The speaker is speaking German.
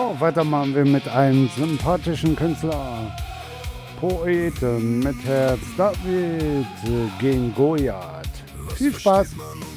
So, weiter machen wir mit einem sympathischen Künstler. Poeten mit Herz, David gegen Goliath. Viel Spaß!